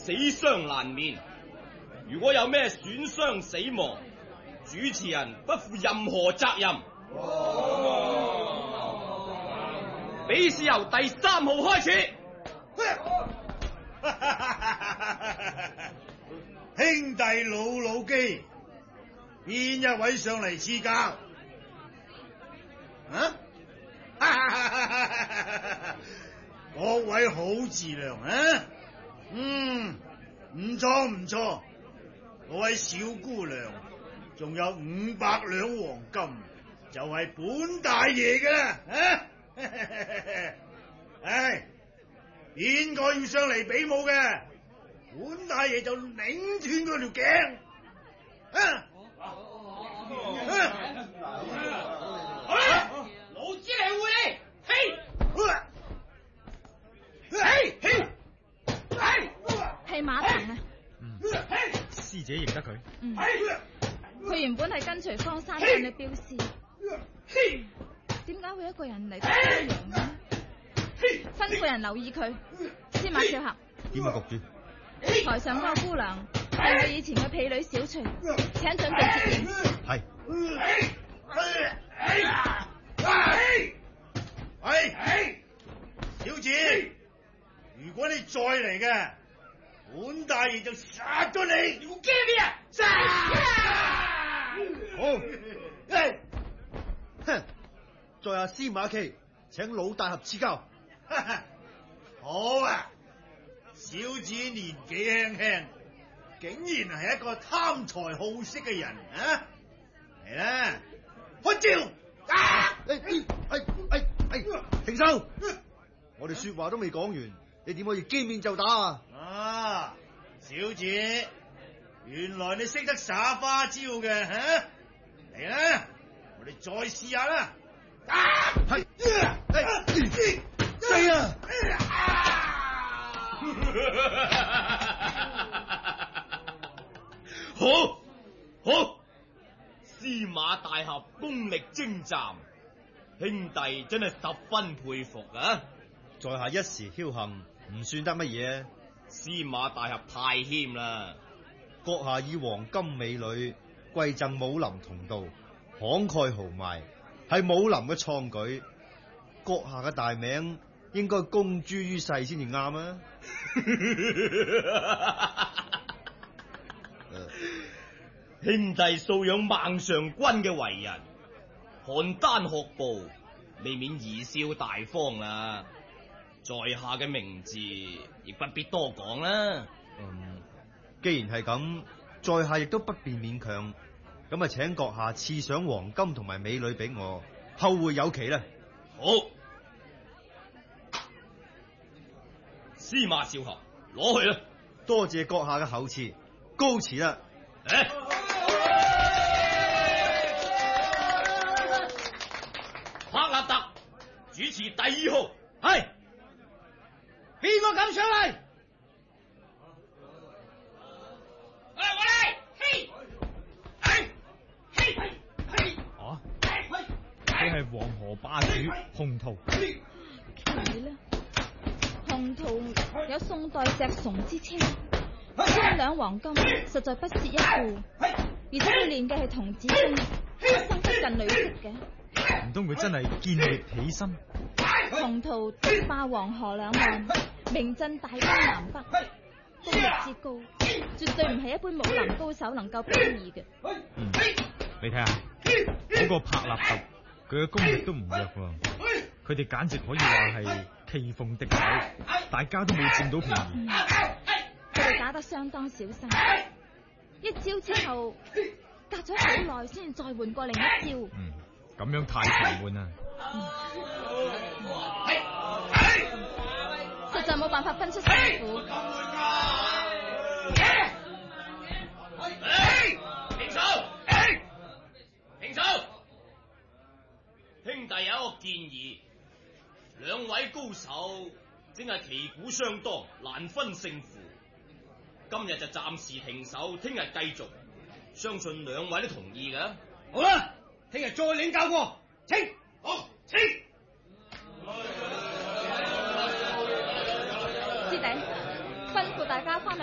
死傷難免。如果有咩損傷死亡，主持人不負任何責任。比試由第3號開始。 兄弟老基，邊一位上嚟賜教？啊？各位好自量啊！唔錯唔錯，嗰位小姑娘仲有500兩黃金，就係本大爺嘅啦！啊！唉，邊個要上嚟比武嘅？本大爺就擰斷嗰條頸。 好啦，老子嚟會你， 係馬騰啊！ 師姐認得佢。 佢原本係跟隨方山鎮嘅鏢師，點解會一個人嚟到襄陽呢？吩咐人留意佢。司馬少俠， 點啊，局主？ 台上嗰個姑娘係我以前嘅婢女小翠，請準備接應。 係。 小姐，如果你再嚟嘅，本大爺就殺咗你！要驚咩啊？殺！ 好，哼，在下司馬琪，請老大俠賜教。 好啊，小子年紀輕輕，竟然係一個貪財好色嘅人啊！嚟啦，開招！ 停手！我哋說話都未講完，你點可以見面就打啊？ 啊，小姐，原來你識得耍花招嘅吓？嚟啦，我哋再試下啦！ 係啊！ 好，司馬大俠功力精湛，兄弟真係十分佩服啊！ 在下一時僥倖，唔算得乜嘢。 司馬大俠太謙啦， 閣下以黃金美女饋贈武林同道，慷慨豪邁，係武林嘅創舉。閣下嘅大名應該公諸於世先至啱啊！ 兄弟素養孟嘗君嘅為人，邯鄲學步，未免貽笑大方啦。在下嘅名字亦不必多講啦。 既然係咁，在下亦都不便勉強。咁啊，請閣下賜上黃金同埋美女俾我，後會有期啦。 好，司馬少俠，攞去啦。 多謝閣下嘅厚賜，告辭啦。 帕納特主持第2號，係邊個敢上嚟？我嚟， 你係黃河霸主洪圖。 係啦，洪圖有宋代石崇之稱，1兩黃金實在不屑一顧，而且佢練嘅係童子功，生不近女色嘅。 唔通佢真係健力起身？ 洪圖獨霸黃河兩岸，名震大江南北，功力之高，絕對唔係一般武林高手能夠比擬嘅。 你睇下嗰個帕納特，佢嘅功力都唔弱喎。佢哋簡直可以話係棋逢敵手，大家都冇佔到便宜。 佢哋打得相當小心，一招之後，隔咗好耐先再換過另一招。 咁樣太沉悶啦。 實在冇辦法分出勝負。 停手！兄弟有一個建議，兩位高手正係旗鼓相當，難分勝負。今日就暫時停手，聽日繼續。相信兩位都同意㗎。 好啦，聽日再領教過。請，好，請。 師弟，吩咐大家翻去。